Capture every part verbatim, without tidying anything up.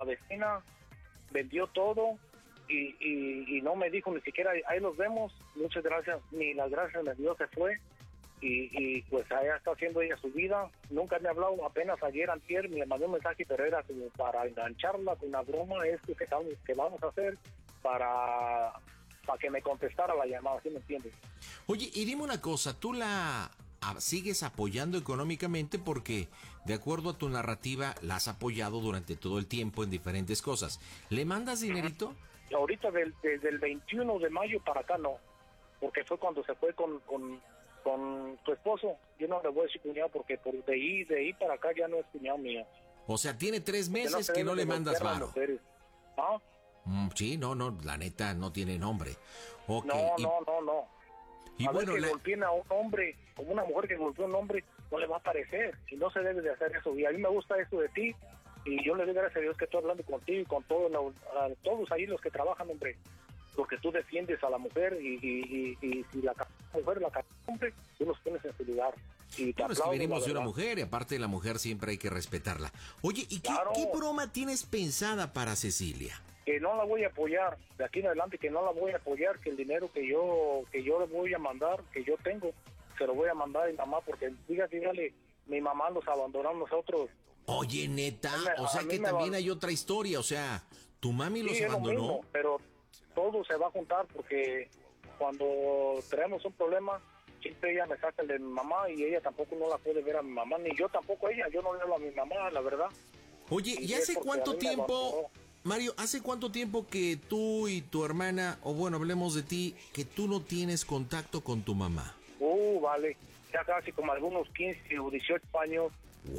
vecina vendió todo y, y, y no me dijo ni siquiera, ahí nos vemos, muchas gracias, ni las gracias me dio, se fue. Y, y pues allá está haciendo ella su vida. Nunca me ha hablado, apenas ayer, antier, me mandó un mensaje, pero era como para engancharla con una broma, esto que, estamos, que vamos a hacer para, para que me contestara la llamada, ¿sí me entiendes? Oye, y dime una cosa, tú la a, sigues apoyando económicamente porque, de acuerdo a tu narrativa, la has apoyado durante todo el tiempo en diferentes cosas. ¿Le mandas dinerito? Y ahorita del, desde el veintiuno de mayo para acá no, porque fue cuando se fue con... con con tu esposo. Yo no le voy a decir cuñado porque por de ahí, de ahí para acá ya no es cuñado mío. O sea, tiene tres meses no que no le mandas varo. ¿Ah? Mm, sí, no, no, la neta no tiene nombre. Okay, no, y, no, no, no. Y a bueno, ver que la... golpeen a un hombre, como una mujer que golpeó a un hombre, no le va a parecer. Y no se debe de hacer eso. Y a mí me gusta eso de ti. Y yo le doy gracias a Dios que estoy hablando contigo y con todos, a todos ahí los que trabajan, hombre. Porque tú defiendes a la mujer y, y, y, y si la mujer la hombre, tú los pones en su lugar. Y bueno, es que venimos de una mujer y aparte de la mujer siempre hay que respetarla. Oye, ¿y qué, claro. qué broma tienes pensada para Cecilia? Que no la voy a apoyar, de aquí en adelante que no la voy a apoyar, que el dinero que yo que yo le voy a mandar, que yo tengo, se lo voy a mandar a mi mamá, porque dígale, dígale, mi mamá nos abandonó a nosotros. Oye, neta, me, o sea que también hay otra historia, o sea, tu mami los sí, abandonó. Es lo mismo, pero todo se va a juntar porque cuando tenemos un problema, siempre ella me saca el de mi mamá y ella tampoco no la puede ver a mi mamá, ni yo tampoco a ella, yo no le hablo a mi mamá, la verdad. Oye, ¿y hace cuánto tiempo, Mario, hace cuánto tiempo que tú y tu hermana, o bueno, hablemos de ti, que tú no tienes contacto con tu mamá? Uh, vale, ya casi como algunos quince o dieciocho años.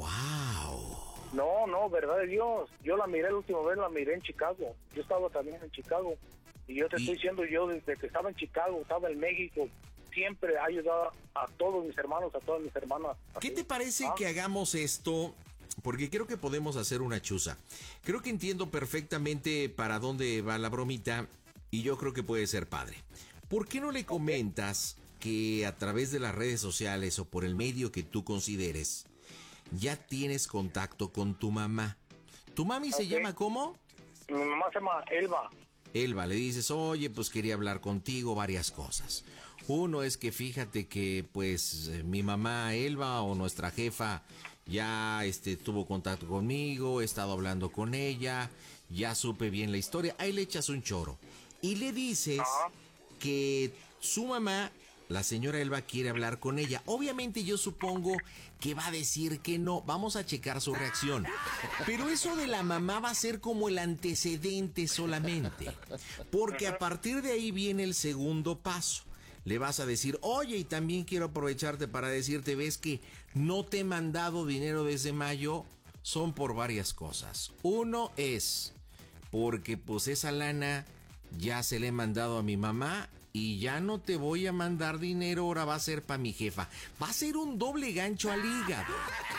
¡Wow! No, no, verdad de Dios, yo la miré la última vez, la miré en Chicago, yo estaba también en Chicago. Y yo te y... estoy diciendo, yo desde que estaba en Chicago, estaba en México, siempre he ayudado a todos mis hermanos, a todas mis hermanas. ¿Qué así. te parece ¿Ah? que hagamos esto? Porque creo que podemos hacer una chuza. Creo que entiendo perfectamente para dónde va la bromita y yo creo que puede ser padre. ¿Por qué no le comentas que a través de las redes sociales o por el medio que tú consideres, ya tienes contacto con tu mamá? ¿Tu mami okay. se llama cómo? Mi mamá se llama Elba. Elba, le dices, oye, pues quería hablar contigo, varias cosas. Uno es que fíjate que, pues, eh, mi mamá Elba o nuestra jefa ya este, tuvo contacto conmigo, he estado hablando con ella, ya supe bien la historia. Ahí le echas un choro. Y le dices uh-huh. que su mamá, la señora Elba, quiere hablar con ella. Obviamente yo supongo que va a decir que no. Vamos a checar su reacción. Pero eso de la mamá va a ser como el antecedente solamente. Porque a partir de ahí viene el segundo paso. Le vas a decir, oye, y también quiero aprovecharte para decirte, ves que no te he mandado dinero desde mayo. Son por varias cosas. Uno es porque pues esa lana ya se le he mandado a mi mamá. Y ya no te voy a mandar dinero, ahora va a ser para mi jefa. Va a ser un doble gancho al hígado.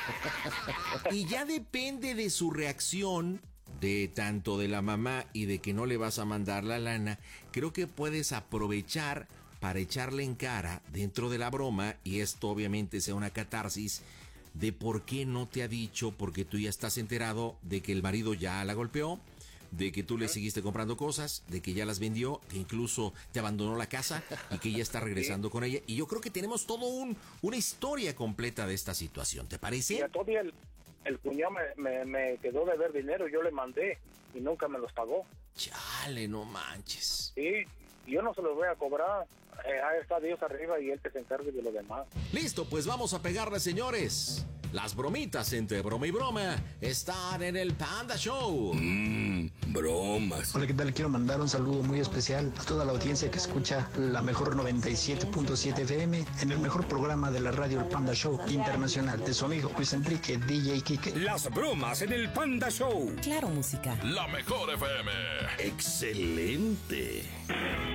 Y ya depende de su reacción, de tanto de la mamá y de que no le vas a mandar la lana, creo que puedes aprovechar para echarle en cara dentro de la broma, y esto obviamente sea una catarsis, de por qué no te ha dicho, porque tú ya estás enterado de que el marido ya la golpeó, de que tú le seguiste comprando cosas, de que ya las vendió, que incluso te abandonó la casa y que ya está regresando sí. con ella. Y yo creo que tenemos todo un una historia completa de esta situación, ¿te parece? Y todavía el, el cuñado me, me, me quedó de ver dinero, yo le mandé y nunca me los pagó. Chale, no manches. Sí, yo no se los voy a cobrar. Eh, ahí está Dios arriba y él que se encargue de lo demás. Listo, pues vamos a pegarle, señores. Las bromitas entre broma y broma están en el Panda Show. Mmm, bromas. Hola, ¿qué tal? Quiero mandar un saludo muy especial a toda la audiencia que escucha la mejor noventa y siete punto siete F M en el mejor programa de la radio, el Panda Show Internacional, de su amigo Luis Enrique, D J Kike. Las bromas en el Panda Show. Claro, música. La mejor F M. Excelente.